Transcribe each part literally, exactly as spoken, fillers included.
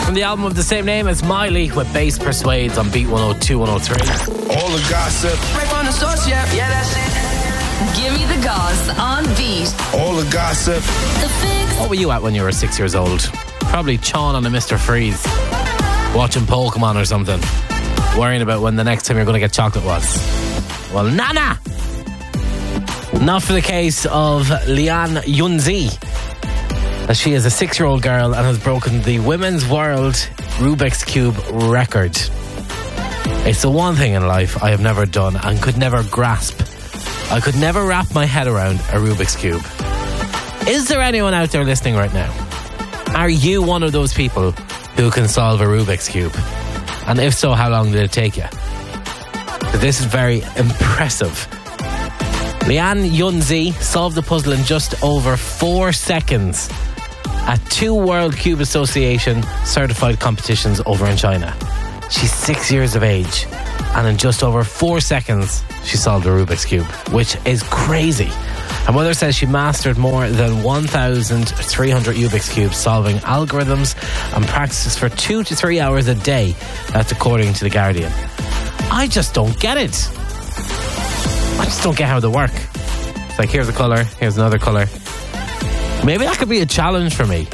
From the album of the same name as Miley with Bass Persuades on Beat one oh two, one oh three. All the gossip. Right on the source, yeah, yeah, that's it. Give me the goss on Beat. All the gossip. The Fix. What were you at when you were six years old? Probably chawing on a Mister Freeze, watching Pokemon or something, worrying about when the next time you're going to get chocolate was. Well, Nana! Not for the case of Lian Yunzi, as she is a six-year-old girl and has broken the Women's World Rubik's Cube record. It's the one thing in life I have never done and could never grasp. I could never wrap my head around a Rubik's Cube. Is there anyone out there listening right now? Are you one of those people who can solve a Rubik's Cube? And if so, how long did it take you? This is very impressive. Lian Yunzi solved the puzzle in just over four seconds at two World Cube Association certified competitions over in China. She's six years of age, and in just over four seconds, she solved a Rubik's Cube, which is crazy. Her mother says she mastered more than one thousand three hundred Rubik's Cubes, solving algorithms and practices for two to three hours a day. That's according to The Guardian. I just don't get it. I just don't get how they work. It's like, here's a colour, here's another colour. Maybe that could be a challenge for me,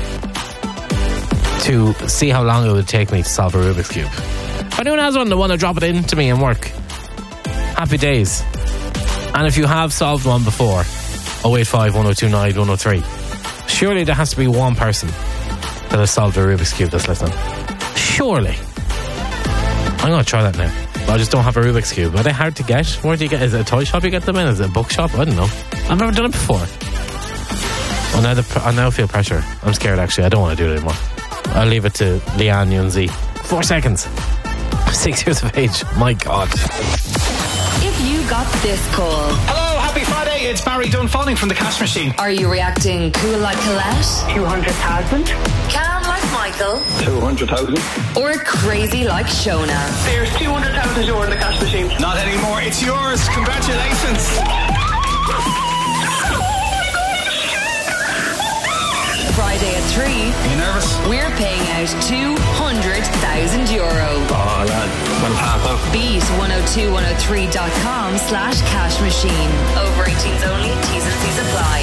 to see how long it would take me to solve a Rubik's Cube. If anyone has one, they want to drop it in to me and work, happy days. And if you have solved one before, oh eight five, one oh two nine, one oh three, surely there has to be one person that has solved a Rubik's Cube that's listening. Surely. I'm going to try that now. I just don't have a Rubik's Cube. Are they hard to get? Where do you get? Is it a toy shop you get them in? Is it a bookshop? I don't know. I've never done it before. Oh, now the, I now feel pressure. I'm scared, actually. I don't want to do it anymore. I'll leave it to Lian Yunzi. Four seconds. Six years of age. My God. If you got this call. Hello, happy Friday. It's Barry Dunfanning from the Cash Machine. Are you reacting cool like Colette? two hundred thousand. Calm like Michael? two hundred thousand. Or crazy like Shona? There's two hundred thousand euro in the Cash Machine. Not anymore. It's yours. Congratulations. Friday at three. Are you nervous? We're paying out two hundred thousand euro. Oh, lad. Well, half out. Beat one oh two one oh three dot com slash cash machine. Over eighteens only. T's and C's apply.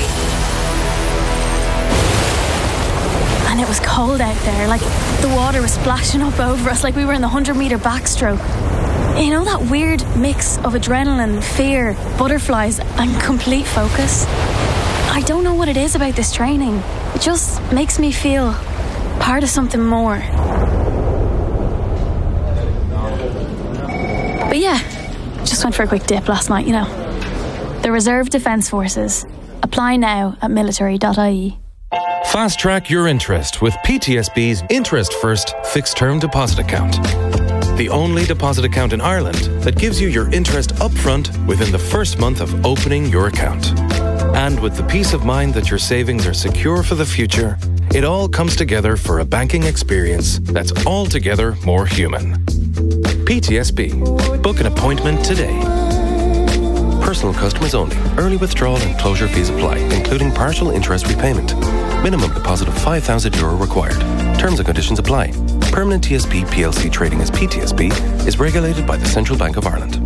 And it was cold out there. Like, the water was splashing up over us like we were in the one hundred metre backstroke. You know, that weird mix of adrenaline, fear, butterflies and complete focus? I don't know what it is about this training. It just makes me feel part of something more. But yeah, just went for a quick dip last night, you know. The Reserve Defence Forces. Apply now at military dot I E. Fast track your interest with P T S B's Interest First Fixed Term Deposit Account. The only deposit account in Ireland that gives you your interest upfront within the first month of opening your account. And with the peace of mind that your savings are secure for the future, it all comes together for a banking experience that's altogether more human. P T S B. Book an appointment today. Personal customers only. Early withdrawal and closure fees apply, including partial interest repayment. Minimum deposit of five thousand euro required. Terms and conditions apply. Permanent T S B P L C trading as P T S B is regulated by the Central Bank of Ireland.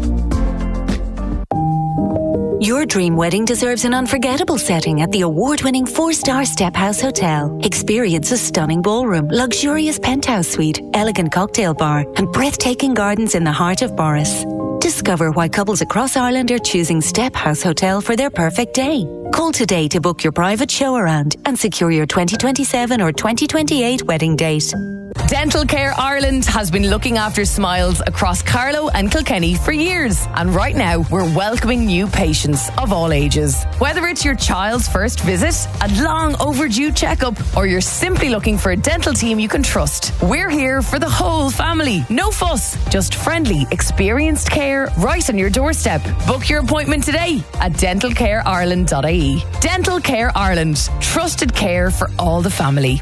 Your dream wedding deserves an unforgettable setting at the award-winning four-star Step House Hotel. Experience a stunning ballroom, luxurious penthouse suite, elegant cocktail bar, and breathtaking gardens in the heart of Boris. Discover why couples across Ireland are choosing Step House Hotel for their perfect day. Call today to book your private show around and secure your twenty twenty-seven or twenty twenty-eight wedding date. Dental Care Ireland has been looking after smiles across Carlow and Kilkenny for years. And right now, we're welcoming new patients of all ages. Whether it's your child's first visit, a long overdue checkup, or you're simply looking for a dental team you can trust, we're here for the whole family. No fuss, just friendly, experienced care right on your doorstep. Book your appointment today at dental care ireland dot I E. Dental Care Ireland. Trusted care for all the family.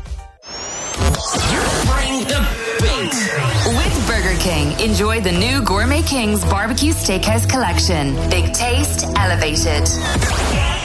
Bring the beat. With Burger King, enjoy the new Gourmet King's Barbecue Steakhouse Collection. Big taste, elevated.